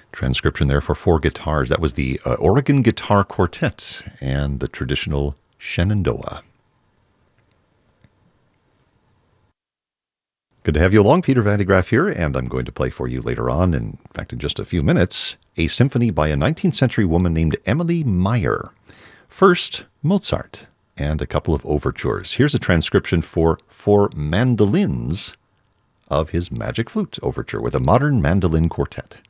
Transcription there for 4 guitars. That was the Oregon Guitar Quartet and the traditional Shenandoah. Good to have you along, Peter Van de Graaff here, and I'm going to play for you later on, in fact in just a few minutes, a symphony by a 19th century woman named Emily Meyer. First, Mozart, and a couple of overtures. Here's a transcription for mandolins of his Magic Flute Overture with a modern mandolin quartet.